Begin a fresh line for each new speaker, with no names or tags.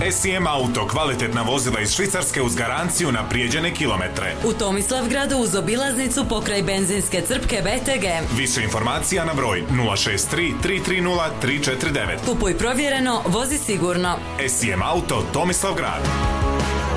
SIM Auto, kvalitetna vozila iz Švicarske uz garanciju na prijeđene kilometre.
U Tomislavgradu uz obilaznicu pokraj benzinske crpke BTG.
Više informacija na broj 063 330 349.
Kupuj provjereno, vozi sigurno.
SIM Auto, Tomislavgrad.